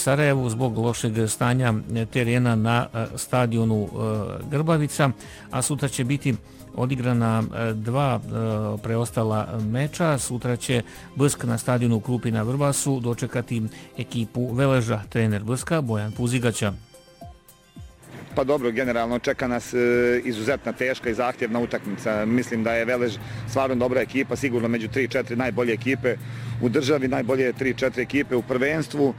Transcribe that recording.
Sarajevu zbog lošeg stanja terena na stadionu Grbavica, a sutra će biti odigrana 2 preostala meča. Sutra će BSK na stadionu Krupi na Vrbasu dočekati ekipu Veleža. Trener BSK Bojan Puzigaća. Pa dobro, generalno čeka nas izuzetna teška i zahtjevna utakmica. Mislim da je Velež stvarno dobra ekipa, sigurno među 3-4 najbolje ekipe u državi, najbolje 3-4 ekipe u prvenstvu.